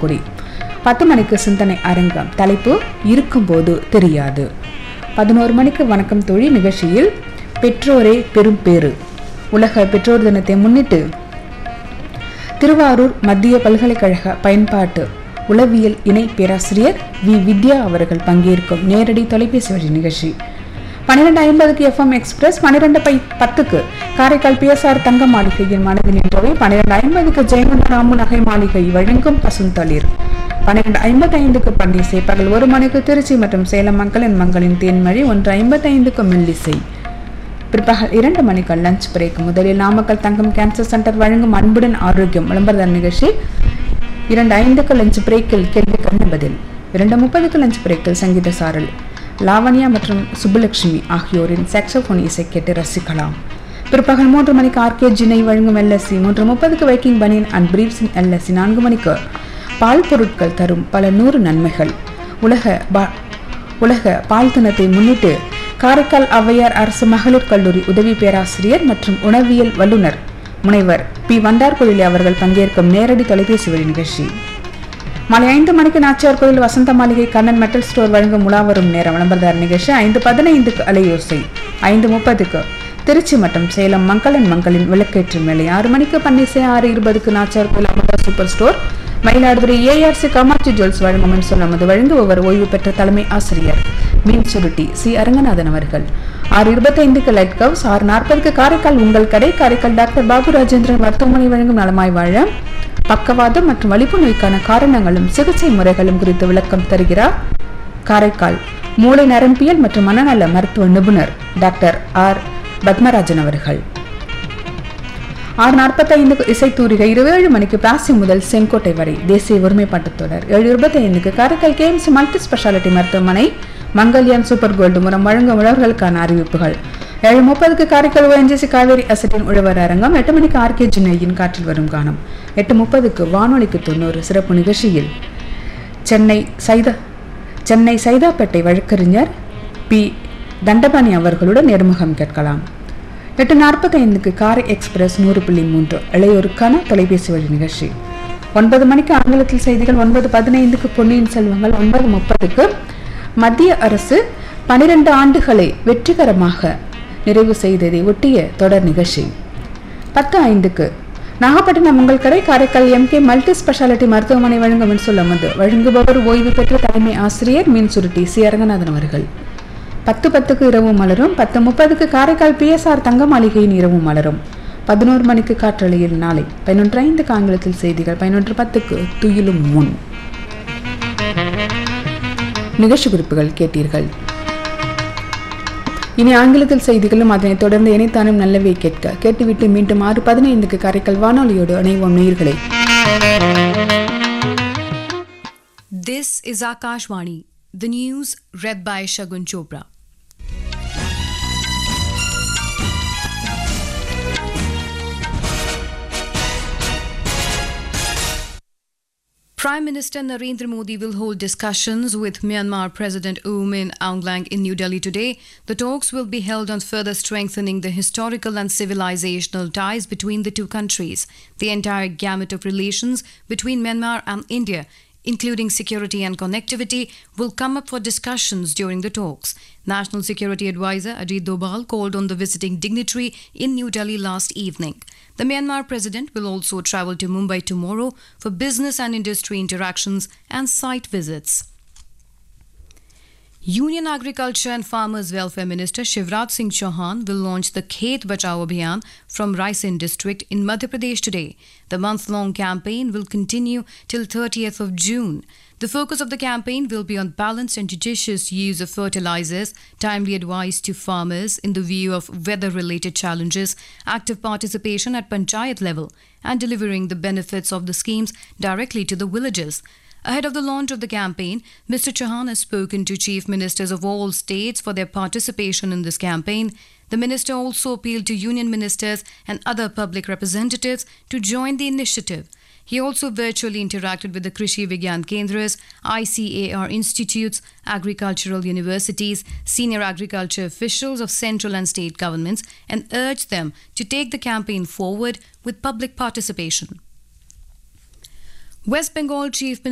தூத்துக்குடி. 10 மணிக்கு சிந்தனை அரங்கம். தலைப்பு இருக்கும்போது தெரியாது. 11 மணிக்கு வணக்கம் தோழி நிகழ்ச்சியில் பெற்றோரே பெரும் பேறு உலக பெற்றோர் தினத்தை முன்னிட்டு திருவாரூர் மத்திய பல்கலைக்கழக பயன்பாட்டு உளவியல் இணை பேராசிரியர் வி. வித்யா அவர்கள் பங்கேற்கும் நேரடி தொலைபேசி வழி நிகழ்ச்சி. 12:50 எஃப்எம் எக்ஸ்பிரஸ். 12:10 காரைக்கால் PSR தங்க மாளிகையின் மனதில் நின்றவை. 12:50 ஜெயமன் ராமு நகை மாளிகை வழங்கும் பசுந்தளிர். 12:55 பன்னிசை. பகல் 1 மணிக்கு திருச்சி மற்றும் சேலம் மங்களின் தேன்மழை. 1:55 மெல்லிசை. பிற்பகல் 2 மணிக்கு லஞ்ச் பிரேக். முதலில் நாமக்கல் தங்கம் கேன்சர் சென்டர் வழங்கும் அன்புடன் ஆரோக்கியம் விளம்பரதார் நிகழ்ச்சி. 2:05 லஞ்ச் பிரேக்கில் கேள்வி கண்ண பதில். 2:30 லஞ்ச் பிரேக்கில் சங்கீத சாரல். லாவண்யா மற்றும் சுப்புலட்சுமி ஆகியோரின் சாக்ஸோபோன் இசை கேட்டு ரசிக்கலாம். பிற்பகல் 3 மணிக்கு ஆர்கே ஜினை வழங்கும் LSC. 3:30 வைக்கிங் பனியன் அண்ட் பிரீவ்ஸின் LSC. 4 மணிக்கு பால் பொருட்கள் தரும் பல 100 நன்மைகள். உலக பால் தினத்தை முன்னிட்டு காரைக்கால் ஔவையார் அரசு மகளிர் கல்லூரி உதவி பேராசிரியர் மற்றும் உணவியல் வல்லுநர் முனைவர் பி. வண்டார்கோயிலே அவர்கள் பங்கேற்கும் நேரடி தொலைபேசி வழி நிகழ்ச்சி. மாலை 5 மணிக்கு நாச்சியார் கோயில் வசந்த மாளிகை கண்ணன் மெட்டல் ஸ்டோர் வழங்கும் உலாவரும் நேரம் விளம்பரதார் நிகழ்ச்சி. 5:15 அலையோசை. 5:30 திருச்சி மற்றும் சேலம் மங்களின் விளக்கேற்று மேலை. 6 மணிக்கு பன்னிசை. 6:20 நாச்சியார் கோயில் Amudha super store Mayiladuthurai ARC Kamakshi jewels வழங்கும் சொன்னது வழங்குபவர் ஓய்வு பெற்ற தலைமை ஆசிரியர் மீன் சுருட்டி சி. அரங்கநாதன் அவர்கள். 6:25 லைட் கவ்ஸ். 6:40 காரைக்கால் உங்கள் கடை காரைக்கால் டாக்டர் பாபு ராஜேந்திரன் மருத்துவமனை வழங்கும் நலமாய் வாழ பக்கவாதம் மற்றும் வலிப்பு நோய்க்கான காரணங்களும் சிகிச்சை முறைகளும் குறித்து விளக்கம் தருகிறார் காரைக்கால் மூளை நரம்பியல் மற்றும் மனநல மருத்துவ நிபுணர் டாக்டர் R. பத்மராஜன் அவர்கள். 6:45 இசைத்தூரிகை. 7 மணிக்கு பிளாசி முதல் செங்கோட்டை வரை தேசிய ஒருமைப்பாட்டுத் தொடர். 7:25 காரைக்கால் KMC மல்டி ஸ்பெஷாலிட்டி மருத்துவமனை மங்கல்யான் சூப்பர் கோல்டு மூலம் வழங்கும் உழவர்களுக்கான அறிவிப்புகள். 7:30 காரைக்கால் ONGC காவேரி அசட்டின் உழவர் அரங்கம். 8 மணிக்கு ஆர்கே ஜினையின் காற்றில் வரும் கானம். 8:30 வானொலிக்கு 90 சிறப்பு நிகழ்ச்சியில் சென்னை சைதாப்பேட்டை வழக்கறிஞர் பி. தண்டபாணி அவர்களுடன் நேர்முகம் கேட்கலாம். 8:45 காரை எக்ஸ்பிரஸ் 100.3 இளையோருக்கான தொலைபேசி வழி நிகழ்ச்சி. 9 மணிக்கு ஆங்கிலத்தில் செய்திகள். 9:15 பொன்னியின் செல்வங்கள். 9:30 மத்திய அரசு 12 ஆண்டுகளை வெற்றிகரமாக நிறைவு செய்ததை ஒட்டிய தொடர் நிகழ்ச்சி. 10:05 நாகப்பட்டினம் உங்கள் கடை காரைக்கால் MK மல்டி ஸ்பெஷாலிட்டி மருத்துவமனை வழங்கும் சொன்னது வழங்குபவர் ஓய்வு பெற்ற தலைமை ஆசிரியர் மீன் சுருட்டி சி. அரங்கநாதன் அவர்கள். 10:10 இரவு மலரும். 10:30 காரைக்கால் PSR தங்க மாளிகையின் இரவு மலரும். 11 மணிக்கு காற்றலையில் நாளை. 11:05 ஆங்கிலத்தில் செய்திகள். 11:10 துயிலும் முன் நிகழ்ச்சி குறிப்புகள் கேட்டீர்கள். இனி ஆங்கிலத்தில் செய்திகளும் அதனைத் தொடர்ந்து இணைத்தானும் நல்லவை கேட்டுவிட்டு மீண்டும் 6:15 காரைக்கால் வானொலியோடு இணைவோம் நேயர்களே. This is Akashvani. The news read by Shagun Chopra. Prime Minister Narendra Modi will hold discussions with Myanmar President U Min Aung Hlaing in New Delhi today. The talks will be held on further strengthening the historical and civilizational ties between the two countries. The entire gamut of relations between Myanmar and India, including security and connectivity, will come up for discussions during the talks. National Security Advisor Ajit Doval called on the visiting dignitary in New Delhi last evening. The Myanmar president will also travel to Mumbai tomorrow for business and industry interactions and site visits. Union Agriculture and Farmers Welfare Minister Shivraj Singh Chauhan will launch the Khet Bachao Abhiyan from Raisen district in Madhya Pradesh today. The month-long campaign will continue till 30th of June. The focus of the campaign will be on balanced and judicious use of fertilizers, timely advice to farmers in the view of weather-related challenges, active participation at panchayat level, and delivering the benefits of the schemes directly to the villagers. Ahead of the launch of the campaign, Mr. Chauhan has spoken to chief ministers of all states for their participation in this campaign. The minister also appealed to union ministers and other public representatives to join the initiative. He also virtually interacted with the Krishi Vigyan Kendras, ICAR institutes, agricultural universities, senior agriculture officials of central and state governments, and urged them to take the campaign forward with public participation. West Bengal Chief